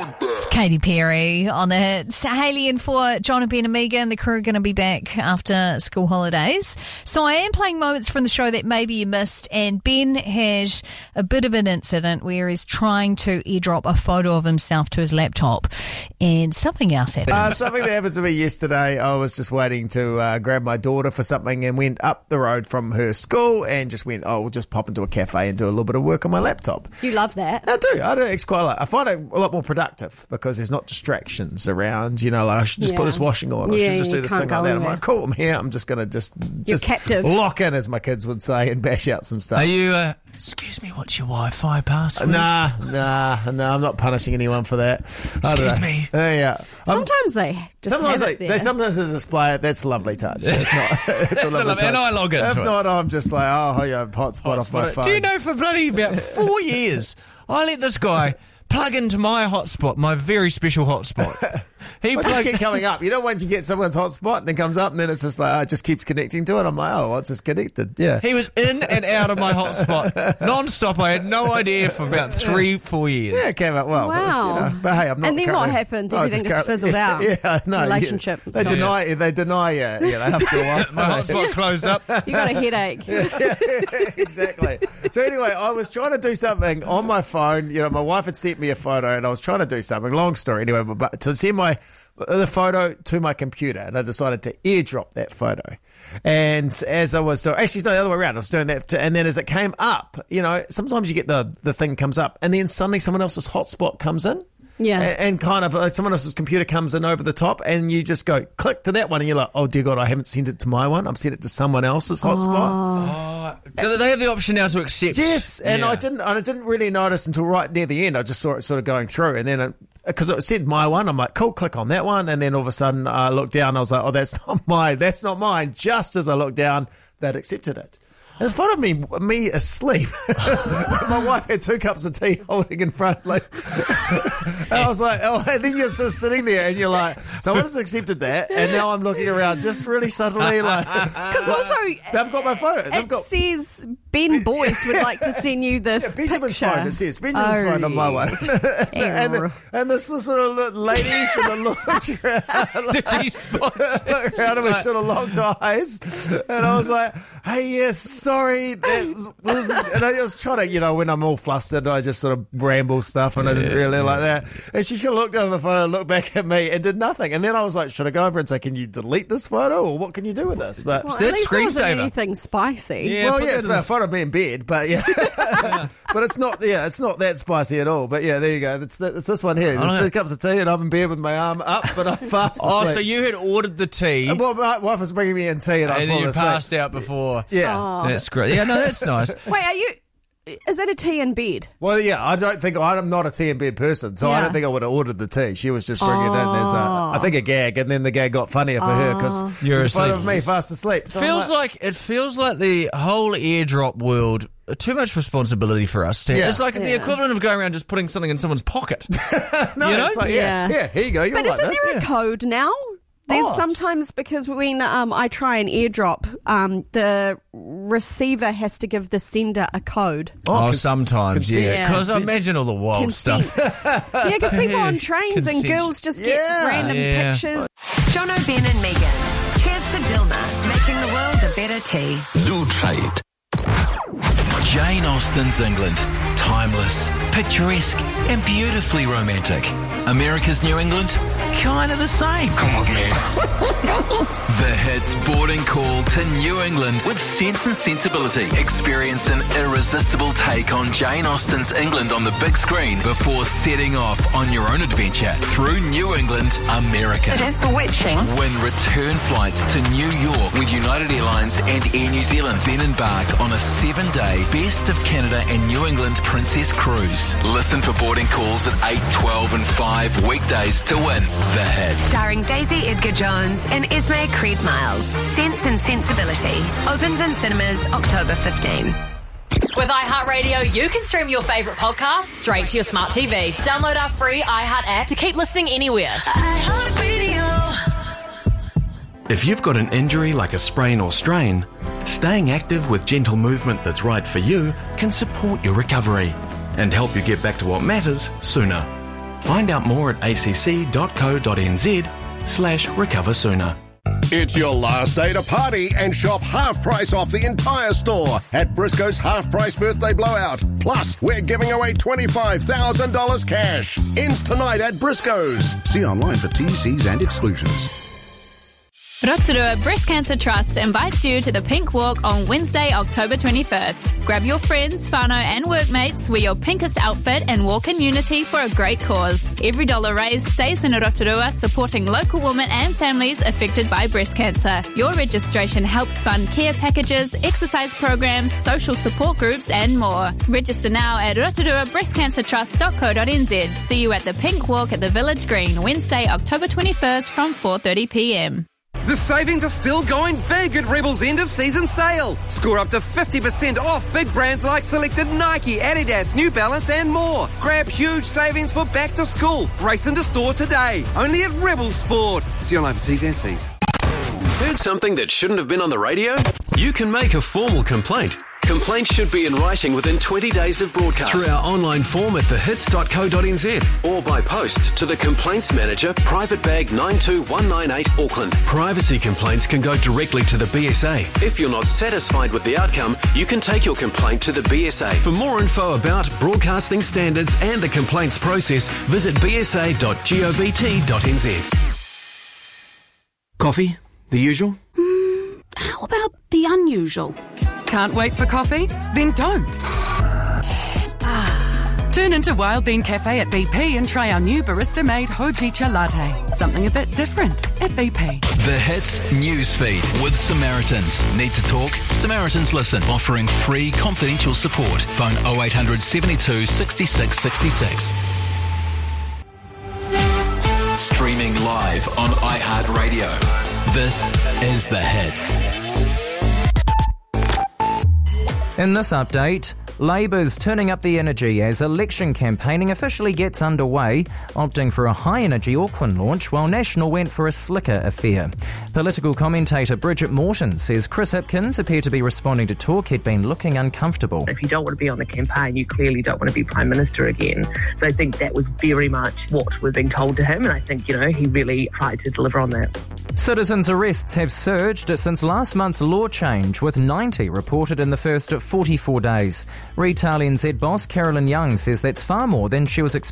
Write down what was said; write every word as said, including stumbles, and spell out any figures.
It's Katy Perry on the hits. Hayley and for John and Ben and Megan, the crew are going to be back after school holidays. So I am playing moments from the show that maybe you missed, and Ben has a bit of an incident where he's trying to airdrop a photo of himself to his laptop, and something else happened. Uh, something that happened to me yesterday. I was just waiting to uh, grab my daughter for something and went up the road from her school and just went, oh, we'll just pop into a cafe and do a little bit of work on my laptop. You love that. I do. I do. It's quite like, I find it a lot more productive because there's not distractions around. You know, like I should just Yeah. put this washing on. I Yeah, should just you do this can't thing go like that. I'm anywhere. like, cool, I'm here. I'm just going to just, You're just captive. lock in, as my kids would say, and bash out some stuff. Are you, uh, excuse me, what's your Wi-Fi password? Nah, nah, nah. I'm not punishing anyone for that. I don't Excuse know. me. Uh, yeah. I'm- Sometimes they just Sometimes have they, it there. they sometimes they display it. That's a lovely touch. It's not, it's a lovely lovely- touch. and I log into If it. not, I'm just like, oh, yeah, hotspot off my phone. Do you know for bloody about four years, I let this guy plug into my hotspot, my very special hotspot. He I just plugged. keep coming up. You know, once you get someone's hotspot and it comes up, and then it's just like, oh, it just keeps connecting to it. I'm like, oh, well, it's just connected. Yeah. He was in and out of my hotspot non-stop. I had no idea for about three, four years. Yeah, it came out well. But, it's, you Wow. know, but hey, I'm not. And then what currently- happened? Oh, Everything just currently- fizzled out. Yeah, no. Relationship. Yeah. They deny. They deny you. You know, after a while. My hotspot closed up. You got a headache. Exactly. So anyway, I was trying to do something on my phone. You know, my wife had sent me a photo, and I was trying to do something. Long story, anyway, but, but to send my the photo to my computer, and I decided to airdrop that photo. And as I was, so actually, it's not the other way around. I was doing that, to, and then as it came up, you know, sometimes you get the the thing comes up, and then suddenly someone else's hotspot comes in. Yeah. A- And kind of like someone else's computer comes in over the top, and you just go click to that one, and you're like, oh dear God, I haven't sent it to my one. I've sent it to someone else's hotspot. Do they have the option now to accept? Yes, and Yeah. I didn't. I didn't really notice until right near the end. I just saw it sort of going through, and then because it, it said my one, I'm like, cool, click on that one, and then all of a sudden I looked down. I was like, oh, that's not mine. That's not mine. Just as I looked down, they'd accepted it. And it's fun of me, me asleep. My wife had two cups of tea holding in front, like, and I was like, oh, and then you're just sitting there, and you're like, someone has accepted that, and now I'm looking around just really subtly, like, Because also, they've got my photo. They've it got. says Ben Boyce would like to send you this Yeah, Benjamin's picture. phone, it says. Benjamin's Oh, phone on my one. and, Error. the, and this sort of look- lady sort of looked around, Did she spot looked around at me, sort of locked eyes. And I was like, hey, yes, sorry. That was, was, and I was trying to, you know, when I'm all flustered, I just sort of ramble stuff, and I didn't really like that. And she kind of looked down at the photo and looked back at me and did nothing. And then I was like, should I go over and say, can you delete this photo, or what can you do with this? But Well, at That's least it wasn't screensaver. anything spicy. Yeah, well, put yeah, that it's in not the- a photo of me in bed, but yeah, but it's not. Yeah, it's not that spicy at all. But yeah, there you go. It's, it's this one here. There's Oh, yeah. two cups of tea, and I'm in bed with my arm up, but I'm fast asleep. Oh, so you had ordered the tea, And, well, my wife was bringing me in tea, and I and then fallen you asleep. passed out before. Yeah. That's great. Yeah, no, that's nice. Wait, are you? Is that a tea in bed? Well, yeah, I don't think I'm not a tea in bed person, so I Yeah. don't think I would have ordered the tea. She was just bringing it in as a, I think a gag, and then the gag got funnier for her because You're it's a photo asleep. of me fast asleep. So I'm Feels like it feels like the whole airdrop world. uh, Too much responsibility for us. To, Yeah. It's like the Yeah. equivalent of going around just putting something in someone's pocket. no, you know? it's like, yeah, Yeah. yeah, here you go. You're But like isn't this. there a code now? There's Oh. sometimes, because when um, I try and airdrop, um, the receiver has to give the sender a code. Oh, cons- sometimes, consent. yeah. Because Consent. imagine all the wild Consent. stuff. Yeah, because people on trains and Consent. girls just get Yeah. random Yeah. pictures. John O'Ben and Megan. Cheers to Dilma, making the world a better tea. Lewdheid. Jane Austen's England. Timeless, picturesque, and beautifully romantic. America's New England? Kind of the same. Come on, man. The hits boarding call to New England with Sense and Sensibility. Experience an irresistible take on Jane Austen's England on the big screen before setting off on your own adventure through New England, America. It is bewitching. Win return flights to New York with United Airlines and Air New Zealand. Then embark on a seven-day Best of Canada and New England Princess Cruise. Listen for boarding calls at eight, twelve and five weekdays to win the hits. Starring Daisy Edgar Jones and Esme Creed Miles. Sense and Sensibility. Opens in cinemas October fifteenth. With iHeartRadio, you can stream your favourite podcasts straight to your smart T V. Download our free iHeart app to keep listening anywhere. If you've got an injury like a sprain or strain, staying active with gentle movement that's right for you can support your recovery and help you get back to what matters sooner. Find out more at acc.co.nz slash recover sooner. It's your last day to party and shop half price off the entire store at Briscoe's Half Price Birthday Blowout. Plus, we're giving away twenty-five thousand dollars cash. Ends tonight at Briscoe's. See online for T Cs and exclusions. Rotorua Breast Cancer Trust invites you to the Pink Walk on Wednesday, October twenty-first. Grab your friends, whānau and workmates, wear your pinkest outfit and walk in unity for a great cause. Every dollar raised stays in Rotorua, supporting local women and families affected by breast cancer. Your registration helps fund care packages, exercise programs, social support groups and more. Register now at rotorua breast cancer trust dot co dot n z. See you at the Pink Walk at the Village Green, Wednesday, October twenty-first from four thirty p m. The savings are still going big at Rebel's end-of-season sale. Score up to fifty percent off big brands like selected Nike, Adidas, New Balance and more. Grab huge savings for back to school. Race into store today. Only at Rebel Sport. See online for T's and C's. Heard something that shouldn't have been on the radio? You can make a formal complaint. Complaints should be in writing within twenty days of broadcast through our online form at the hits dot co dot n z or by post to the Complaints Manager, Private Bag nine two one nine eight, Auckland. Privacy complaints can go directly to the B S A. If you're not satisfied with the outcome, you can take your complaint to the B S A. For more info about broadcasting standards and the complaints process, visit b s a dot govt dot n z. Coffee? The usual? Mm, how about the unusual? Can't wait for coffee? Then don't. Ah, turn into Wild Bean Cafe at B P and try our new barista-made Hojicha latte. Something a bit different at B P. The Hits Newsfeed with Samaritans. Need to talk? Samaritans Listen, offering free confidential support. Phone oh eight hundred seventy-two sixty-six sixty-six. Streaming live on iHeartRadio. This is The Hits. In this update, Labour's turning up the energy as election campaigning officially gets underway, opting for a high-energy Auckland launch while National went for a slicker affair. Political commentator Bridget Morton says Chris Hipkins appeared to be responding to talk he'd been looking uncomfortable. If you don't want to be on the campaign, you clearly don't want to be Prime Minister again. So I think that was very much what was being told to him, and I think, you know, he really tried to deliver on that. Citizens' arrests have surged since last month's law change, with ninety reported in the first forty-four days. Retail N Z boss Carolyn Young says that's far more than she was expecting.